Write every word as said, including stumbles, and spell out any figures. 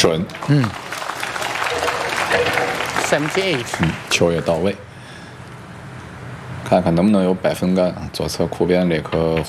准。 嗯 ，seventy-eight， 嗯，球也到位。看看能不能有百分杆，左侧库边这颗